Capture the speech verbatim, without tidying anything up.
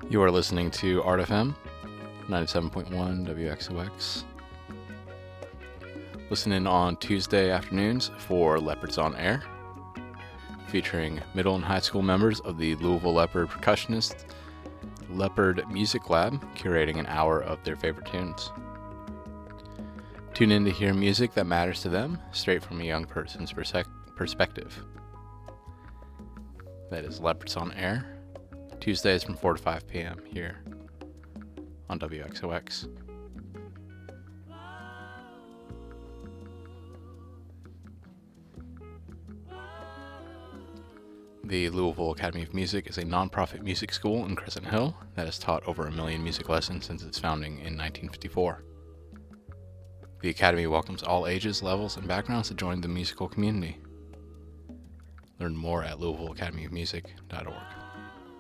You are listening to Art F M, ninety-seven point one W X O X. Listen in on Tuesday afternoons for Leopards on Air, featuring middle and high school members of the Louisville Leopard Percussionist Leopard Music Lab, curating an hour of their favorite tunes. Tune in to hear music that matters to them, straight from a young person's persec- perspective. That is Leopards on Air, Tuesdays from four to five p.m. here on W X O X. The Louisville Academy of Music is a nonprofit music school in Crescent Hill that has taught over a million music lessons since its founding in nineteen fifty-four. The Academy welcomes all ages, levels, and backgrounds to join the musical community. Learn more at louisville academy of music dot org.